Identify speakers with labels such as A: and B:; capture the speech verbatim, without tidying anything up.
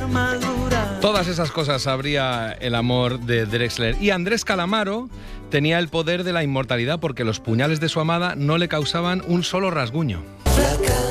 A: Todas esas cosas sabría el amor de Drexler. Y Andrés Calamaro tenía el poder de la inmortalidad porque los puñales de su amada no le causaban un solo rasguño.